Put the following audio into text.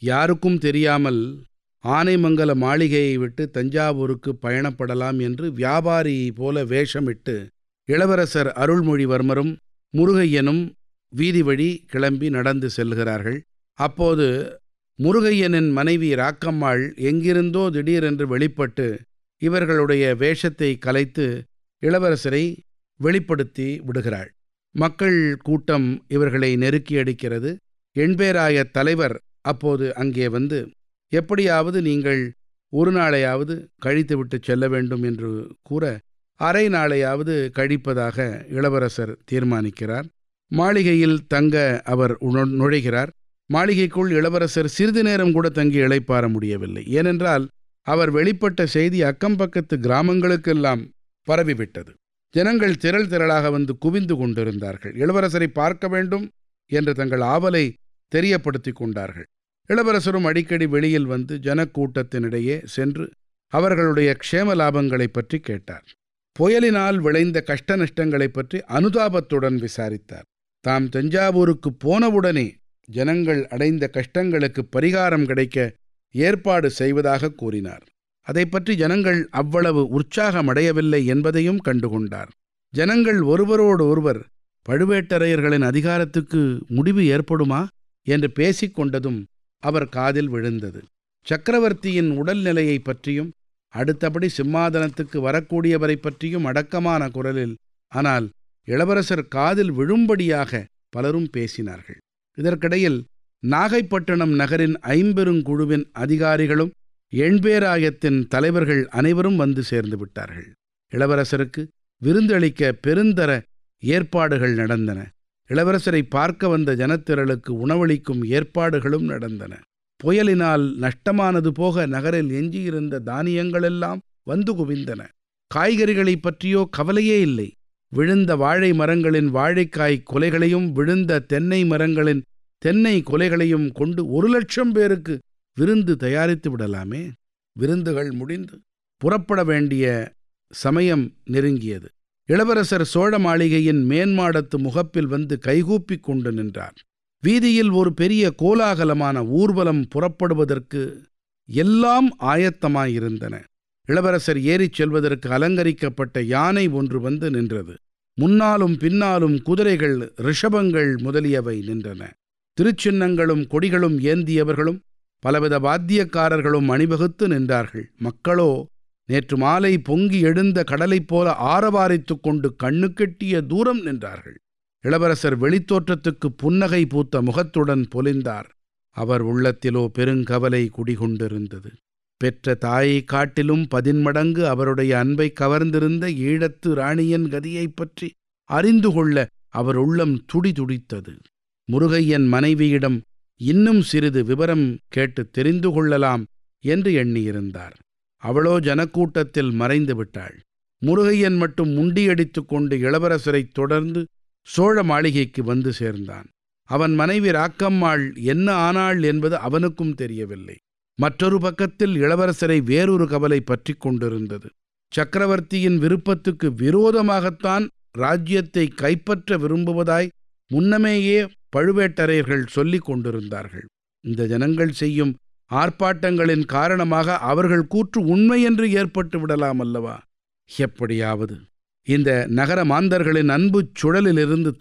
யாருக்கும் தெரியாமல் ஆனைமங்கல மாளிகையை விட்டு தஞ்சாவூருக்கு பயணப்படலாம் என்று வியாபாரி போல வேஷமிட்டு இளவரசர் அருள்மொழிவர்மரும் முருகையனும் வீதி வழி கிளம்பி நடந்து செல்கிறார்கள். அப்போது முருகையனின் மனைவி ராக்கம்மாள் எங்கிருந்தோ திடீரென்று வெளிப்பட்டு இவர்களுடைய வேஷத்தை கலைத்து இளவரசரை வெளிப்படுத்தி விடுகிறாள். மக்கள் கூட்டம் இவர்களை நெருக்கி அடிக்கிறது. எண்பேராய தலைவர் அப்போது அங்கே வந்து, எப்படியாவது நீங்கள் ஒரு நாளையாவது கழித்துவிட்டு செல்ல வேண்டும் என்று கூற, அரை நாளையாவது கழிப்பதாக இளவரசர் தீர்மானிக்கிறார். மாளிகையில் தங்க அவர் நுழைகிறார். மாளிகைக்குள் இளவரசர் சிறிது நேரம் கூட தங்கி இளைப்பாற முடியவில்லை. ஏனென்றால் அவர் வெளிப்பட்ட செய்தி அக்கம்பக்கத்து கிராமங்களுக்கெல்லாம் பரவிவிட்டது. ஜனங்கள் திரள் திரளாக வந்து குவிந்து கொண்டிருந்தார்கள். இளவரசரை பார்க்க வேண்டும் என்று தங்கள் ஆவலை தெரியப்படுத்தி கொண்டார்கள். இளவரசரும் அடிக்கடி வெளியில் வந்து ஜனக்கூட்டத்தினிடையே சென்று அவர்களுடைய க்ஷேம லாபங்களை பற்றி கேட்டார். புயலினால் விளைந்த கஷ்ட நஷ்டங்களை பற்றி அனுதாபத்துடன் விசாரித்தார். தாம் தஞ்சாவூருக்கு போனவுடனே ஜனங்கள் அடைந்த கஷ்டங்களுக்கு பரிகாரம் கிடைக்க ஏற்பாடு செய்வதாக கூறினார். அதை பற்றி ஜனங்கள் அவ்வளவு உற்சாகமடையவில்லை என்பதையும் கண்டுகொண்டார். ஜனங்கள் ஒருவரோடு ஒருவர் பழுவேட்டரையர்களின் அதிகாரத்துக்கு முடிவு ஏற்படுமா என்று பேசிக்கொண்டதும் அவர் காதில் விழுந்தது. சக்கரவர்த்தியின் உடல்நிலையை பற்றியும் அடுத்தபடி சிம்மாதனத்துக்கு வரக்கூடியவரை பற்றியும் அடக்கமான குரலில், ஆனால் இளவரசர் காதில் விழும்படியாக பலரும் பேசினார்கள். இதற்கிடையில் நாகைப்பட்டினம் நகரின் ஐம்பெருங்குழுவின் அதிகாரிகளும் எண்பேராயத்தின் தலைவர்கள் அனைவரும் வந்து சேர்ந்து விட்டார்கள். இளவரசருக்கு விருந்தளிக்க பெருந்தர ஏற்பாடுகள் நடந்தன. இளவரசரை பார்க்க வந்த ஜனத்திரளுக்கு உணவளிக்கும் ஏற்பாடுகளும் நடந்தன. புயலினால் நஷ்டமானது போக நகரில் எஞ்சியிருந்த தானியங்களெல்லாம் வந்து குவிந்தன. காய்கறிகளை பற்றியோ கவலையே இல்லை. விழுந்த வாழை மரங்களின் வாழைக்காய் கொலைகளையும் விழுந்த தென்னை மரங்களின் தென்னை கொலைகளையும் கொண்டு 1,00,000 பேருக்கு விருந்து தயாரித்து விடலாமே. விருந்துகள் முடிந்து புறப்பட வேண்டிய சமயம் நெருங்கியது. இளவரசர் சோழ மாளிகையின் மேன்மாடத்து முகப்பில் வந்து கைகூப்பி கொண்டு நின்றார். வீதியில் ஒரு பெரிய கோலாகலமான ஊர்வலம் புறப்படுவதற்கு எல்லாம் ஆயத்தமாயிருந்தன. இளவரசர் ஏறிச் செல்வதற்கு அலங்கரிக்கப்பட்ட யானை ஒன்று வந்து நின்றது. முன்னாலும் பின்னாலும் குதிரைகள், ரிஷபங்கள் முதலியவை நின்றன. திருச்சின்னங்களும் கொடிகளும் ஏந்தியவர்களும் பலவித வாத்தியக்காரர்களும் அணிவகுத்து நின்றார்கள். மக்களோ நேற்று மாலை பொங்கி எழுந்த கடலைப் போல ஆரவாரித்து கொண்டு கண்ணுக்கெட்டிய தூரம் நின்றார்கள். இளவரசர் வெளித்தோற்றத்துக்கு புன்னகை பூத்த முகத்துடன் பொலிந்தார். அவர் உள்ளத்திலோ பெருங்கவலை குடிகொண்டிருந்தது. பெற்ற தாயை காட்டிலும் 10 மடங்கு அவருடைய அன்பை கவர்ந்திருந்த ஈழத்து ராணியின் கதியைப் பற்றி அறிந்து கொள்ள அவர் உள்ளம் துடிதுடித்தது. முருகையன் மனைவியிடம் இன்னும் சிறிது விவரம் கேட்டு தெரிந்து கொள்ளலாம் என்று எண்ணியிருந்தார். அவளோ ஜனக்கூட்டத்தில் மறைந்து விட்டாள். முருகையன் மட்டும் முண்டியடித்து கொண்டு இளவரசரைத் தொடர்ந்து சோழ மாளிகைக்கு வந்து சேர்ந்தான். அவன் மனைவி ராக்கம்மாள் என்ன ஆனாள் என்பது அவனுக்கும் தெரியவில்லை. மற்றொரு பக்கத்தில் இளவரசரை வேறொரு கவலை பற்றி கொண்டிருந்தது. சக்கரவர்த்தியின் விருப்பத்துக்கு விரோதமாகத்தான் ராஜ்யத்தை கைப்பற்ற விரும்புவதாய் முன்னமேயே பழுவேட்டரையர்கள் சொல்லிக் கொண்டிருந்தார்கள். இந்த ஜனங்கள் செய்யும் ஆர்ப்பாட்டங்களின் காரணமாக அவர்கள் கூற்று உண்மையென்று ஏற்பட்டு விடலாம் அல்லவா? எப்படியாவது இந்த நகர மாந்தர்களின் அன்புச் சுழலிலிருந்து